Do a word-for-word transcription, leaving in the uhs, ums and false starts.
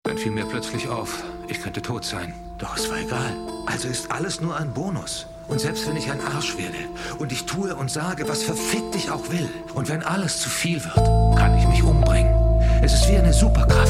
Dann fiel mir plötzlich auf, ich könnte tot sein. Doch es war egal. Also ist alles nur ein Bonus. Und selbst wenn ich ein Arsch werde und ich tue und sage, was verfickt ich auch will, und wenn alles zu viel wird, kann ich mich umbringen. Es ist wie eine Superkraft.